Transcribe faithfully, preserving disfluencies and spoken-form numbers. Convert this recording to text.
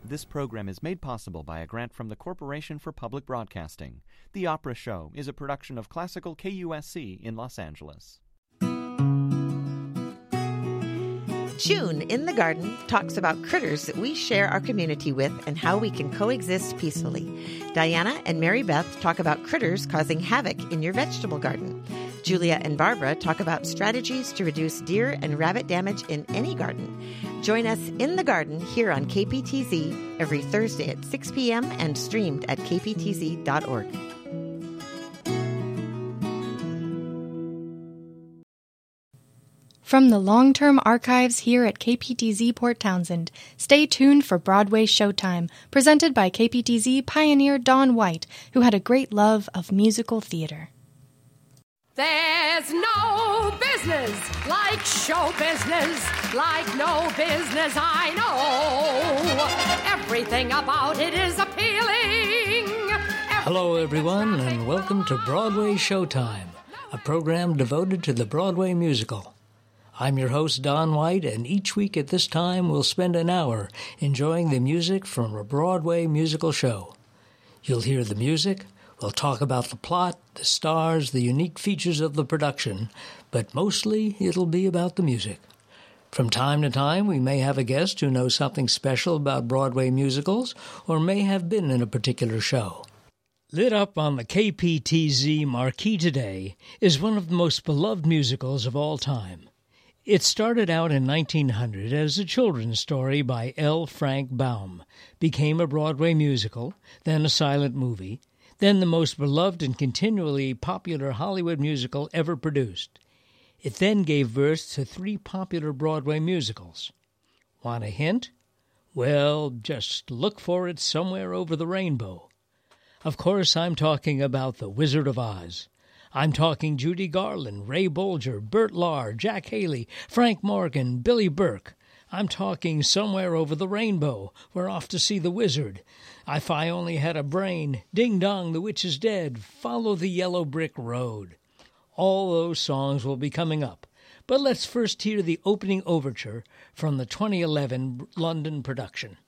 This program is made possible by a grant from the Corporation for Public Broadcasting. The Opera Show is a production of Classical K U S C in Los Angeles. June in the Garden talks about critters that we share our community with and how we can coexist peacefully. Diana and Mary Beth talk about critters causing havoc in your vegetable garden. Julia and Barbara talk about strategies to reduce deer and rabbit damage in any garden. Join us in the garden here on K P T Z every Thursday at six p.m. and streamed at k p t z dot org. From the long-term archives here at K P T Z Port Townsend, stay tuned for Broadway Showtime, presented by K P T Z pioneer Don White, who had a great love of musical theater. There's no business like show business, like no business I know. Everything about it is appealing. Hello, everyone, and welcome to Broadway Showtime, a program devoted to the Broadway musical. I'm your host, Don White, and each week at this time we'll spend an hour enjoying the music from a Broadway musical show. You'll hear the music, we'll talk about the plot, the stars, the unique features of the production, but mostly it'll be about the music. From time to time, we may have a guest who knows something special about Broadway musicals or may have been in a particular show. Lit up on the K P T Z marquee today is one of the most beloved musicals of all time. It started out in nineteen hundred as a children's story by L. Frank Baum, became a Broadway musical, then a silent movie, then the most beloved and continually popular Hollywood musical ever produced. It then gave birth to three popular Broadway musicals. Want a hint? Well, just look for it somewhere over the rainbow. Of course, I'm talking about The Wizard of Oz. I'm talking Judy Garland, Ray Bolger, Bert Lahr, Jack Haley, Frank Morgan, Billy Burke. I'm talking Somewhere Over the Rainbow, We're Off to See the Wizard, If I Only Had a Brain, Ding Dong, The Witch is Dead, Follow the Yellow Brick Road. All those songs will be coming up, but let's first hear the opening overture from the twenty eleven London production.